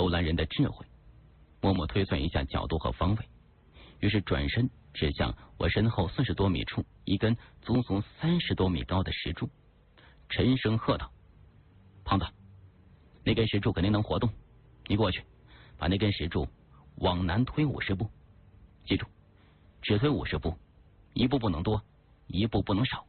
楼兰人的智慧，默默推算一下角度和方位，于是转身指向我身后40多米处一根足足30多米高的石柱，沉声喝道：“胖子，那根石柱肯定能活动，你过去把那根石柱往南推50步，记住，只推50步，一步不能多，一步不能少。”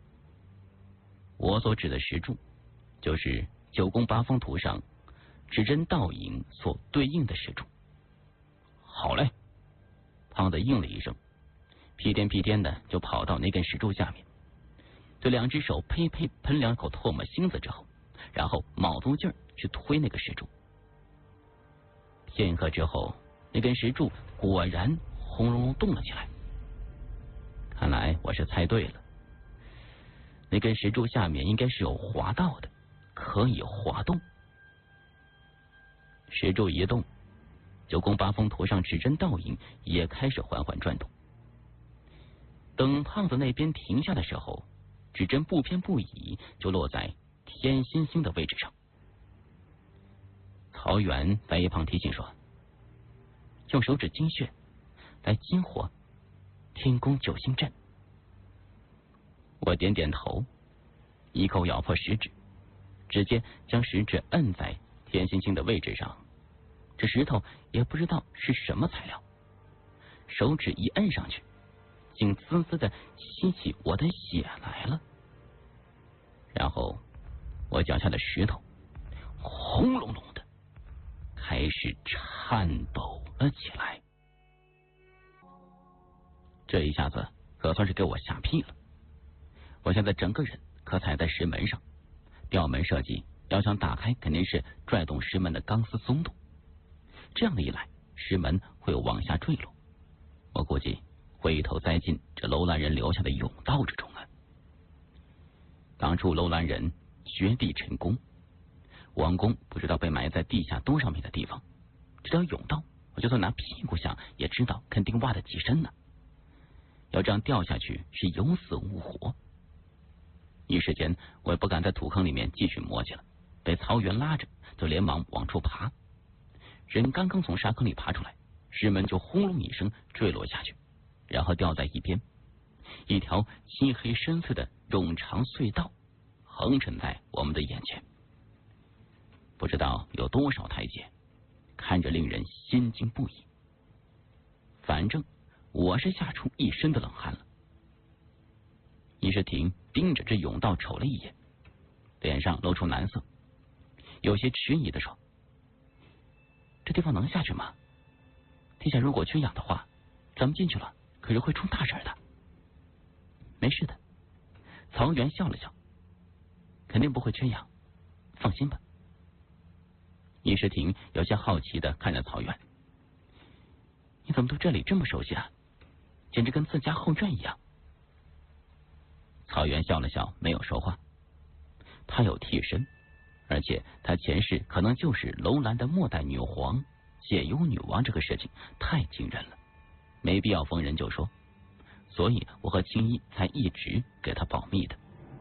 我所指的石柱，就是九宫八方图上指针倒影所对应的石柱。好嘞，胖子应了一声，屁颠屁颠的就跑到那根石柱下面，对2只手呸呸喷2口唾沫星子之后，然后卯足劲儿去推那个石柱。片刻之后，那根石柱果然轰隆隆动了起来。看来我是猜对了，那根石柱下面应该是有滑道的，可以滑动。石柱一动，九宫八风图上指针倒影也开始缓缓转动。等胖子那边停下的时候，指针不偏不倚就落在天心星的位置上。曹元在一旁提醒说：“用手指精穴来激活天宫9星阵。”我点点头，一口咬破食指，直接将食指摁在天心星的位置上。这石头也不知道是什么材料，手指一摁上去，竟滋滋的吸起我的血来了。然后我脚下的石头轰隆隆的开始颤抖了起来。这一下子可算是给我吓屁了。我现在整个人可踩在石门上，吊门设计要想打开，肯定是拽动石门的钢丝松动，这样的一来，石门会往下坠落，我估计会一头栽进这楼兰人留下的甬道之中啊。当初楼兰人掘地成功，王宫不知道被埋在地下多少米的地方，这条甬道我就算拿屁股想也知道肯定挖得极深呢。要这样掉下去是有死无活。一时间我也不敢在土坑里面继续摸去了，被曹元拉着就连忙往出爬。人刚刚从沙坑里爬出来，石门就轰隆一声坠落下去，然后掉在一边，一条漆黑深邃的冗长隧道横陈在我们的眼前，不知道有多少台阶，看着令人心惊不已。反正我是吓出一身的冷汗了。易世廷盯着这甬道瞅了一眼，脸上露出难色，有些迟疑的说：“这地方能下去吗？地下如果缺氧的话，咱们进去了可是会出大事的。”“没事的。”曹元笑了笑，“肯定不会缺氧，放心吧。”易世廷有些好奇的看着曹元：“你怎么对这里这么熟悉啊？简直跟自家后院一样。”曹元笑了笑，没有说话。他有替身，而且他前世可能就是楼兰的末代女皇解忧女王，这个事情太惊人了，没必要逢人就说，所以我和青衣才一直给他保密的。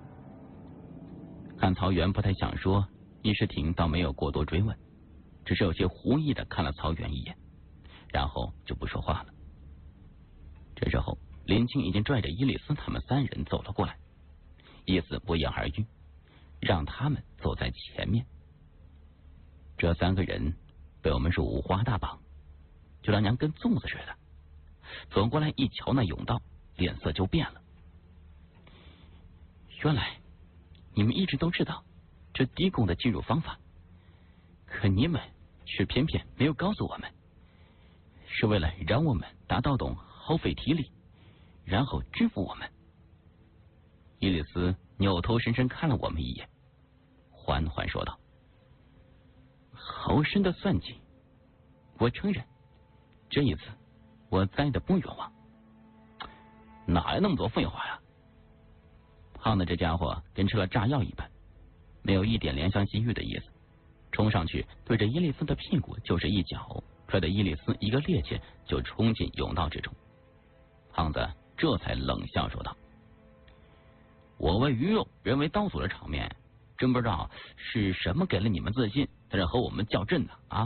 看曹元不太想说，易世廷倒没有过多追问，只是有些狐疑的看了曹元一眼，然后就不说话了。这时候林青已经拽着伊丽丝他们3人走了过来，意思不言而喻，让他们走在前面。这3个人被我们是五花大绑，就让娘跟粽子似的。走过来一瞧那甬道，脸色就变了。原来你们一直都知道这低宫的进入方法，可你们却偏偏没有告诉我们，是为了让我们达到懂耗费体力，然后制服我们。伊丽丝扭头深深看了我们一眼，缓缓说道：“好深的算计，我承认，这一次我栽的不冤枉。”“哪来那么多废话呀？”胖子这家伙跟吃了炸药一般，没有一点怜香惜玉的意思，冲上去对着伊丽丝的屁股就是一脚，踹得伊丽丝一个趔趄就冲进甬道之中。胖子这才冷笑说道：“我为鱼肉，人为刀俎的场面，真不知道是什么给了你们自信，在这和我们较真呢啊！”